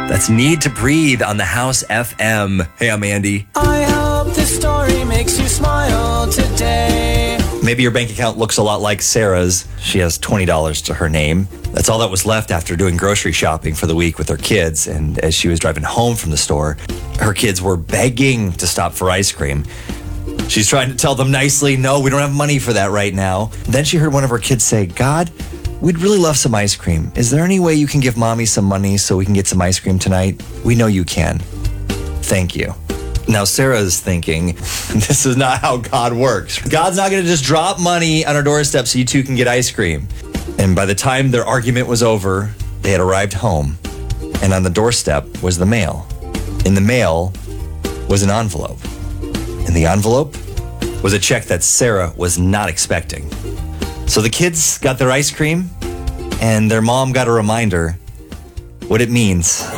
That's Need to Breathe on the House FM. Hey, I'm Andy. I hope this story makes you smile today. Maybe your bank account looks a lot like Sarah's. She has $20 to her name. That's all that was left after doing grocery shopping for the week with her kids. And as she was driving home from the store, her kids were begging to stop for ice cream. She's trying to tell them nicely, no, we don't have money for that right now. Then she heard one of her kids say, God, we'd really love some ice cream. Is there any way you can give Mommy some money so we can get some ice cream tonight? We know you can. Thank you. Now, Sarah's thinking, this is not how God works. God's not going to just drop money on our doorstep so you two can get ice cream. And by the time their argument was over, they had arrived home. And on the doorstep was the mail. In the mail was an envelope. In the envelope was a check that Sarah was not expecting. So the kids got their ice cream, and their mom got a reminder what it means